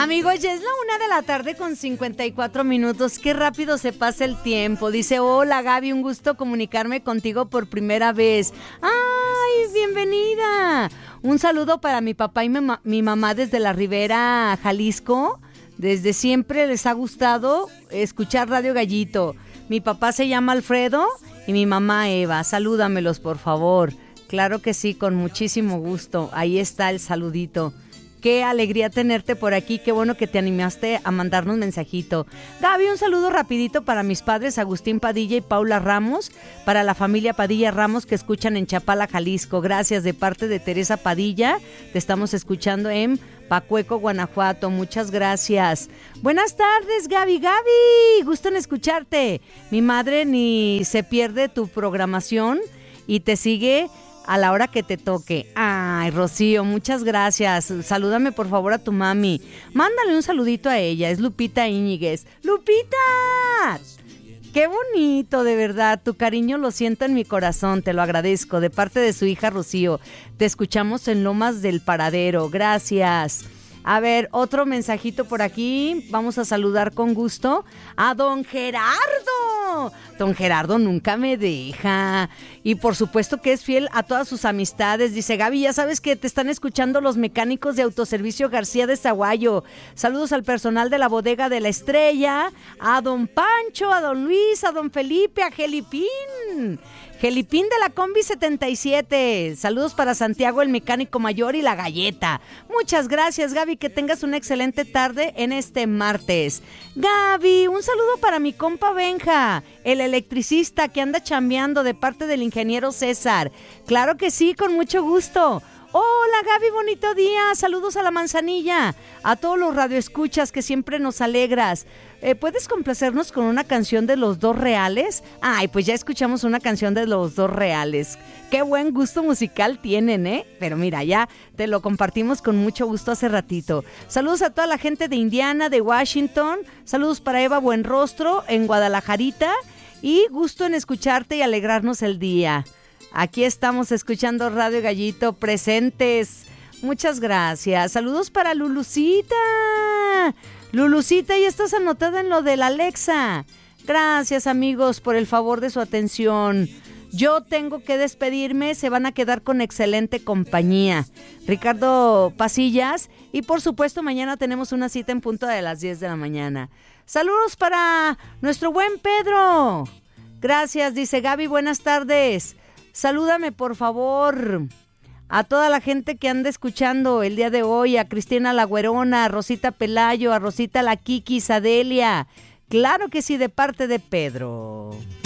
Amigos, ya es la 1:54 con 54 minutos. Qué rápido se pasa el tiempo. Dice, hola Gaby, un gusto comunicarme contigo por primera vez. ¡Ay, bienvenida! Un saludo para mi papá y mi mamá desde la Ribera, Jalisco. Desde siempre les ha gustado escuchar Radio Gallito. Mi papá se llama Alfredo y mi mamá Eva. Salúdamelos, por favor. Claro que sí, con muchísimo gusto. Ahí está el saludito. Qué alegría tenerte por aquí, qué bueno que te animaste a mandarnos un mensajito. Gaby, un saludo rapidito para mis padres Agustín Padilla y Paula Ramos, para la familia Padilla Ramos que escuchan en Chapala, Jalisco. Gracias, de parte de Teresa Padilla, te estamos escuchando en Pacueco, Guanajuato. Muchas gracias. Buenas tardes, Gaby. Gusto en escucharte. Mi madre ni se pierde tu programación y te sigue a la hora que te toque. Ay, Rocío, muchas gracias. Salúdame por favor a tu mami. Mándale un saludito a ella, es Lupita Íñiguez. ¡Lupita! Qué bonito, de verdad. Tu cariño lo siento en mi corazón, te lo agradezco. De parte de su hija Rocío. Te escuchamos en Lomas del Paradero. Gracias. A ver, otro mensajito por aquí. Vamos a saludar con gusto a don Gerardo. Don Gerardo nunca me deja. Y por supuesto que es fiel a todas sus amistades. Dice, Gaby, ya sabes que te están escuchando los mecánicos de Autoservicio García de Zaguayo. Saludos al personal de la bodega de La Estrella, a don Pancho, a don Luis, a don Felipe, a Gelipín de la Combi 77. Saludos para Santiago, el mecánico mayor, y la galleta. Muchas gracias, Gaby, que tengas una excelente tarde en este martes. Gaby, un saludo para mi compa Benja, el electricista que anda chambeando, de parte del ingeniero César. Claro que sí, con mucho gusto. Hola Gaby, bonito día, saludos a la Manzanilla, a todos los radioescuchas que siempre nos alegras. ¿Puedes complacernos con una canción de Los Dos Reales? Ay, pues ya escuchamos una canción de Los Dos Reales. Qué buen gusto musical tienen, ¿eh? Pero mira, ya te lo compartimos con mucho gusto hace ratito. Saludos a toda la gente de Indiana, de Washington, saludos para Eva Buenrostro en Guadalajarita, y gusto en escucharte y alegrarnos el día. Aquí estamos escuchando Radio Gallito, presentes. Muchas gracias. Saludos para Lulucita. Lulucita, ya estás anotada en lo de la Alexa. Gracias, amigos, por el favor de su atención. Yo tengo que despedirme, se van a quedar con excelente compañía. Ricardo Pasillas, y por supuesto mañana tenemos una cita en punto de las 10 de la mañana. Saludos para nuestro buen Pedro. Gracias, dice Gaby, buenas tardes. Salúdame, por favor, a toda la gente que anda escuchando el día de hoy, a Cristina La Güerona, a Rosita Pelayo, a Rosita La Kiki, Sadelia. Claro que sí, de parte de Pedro.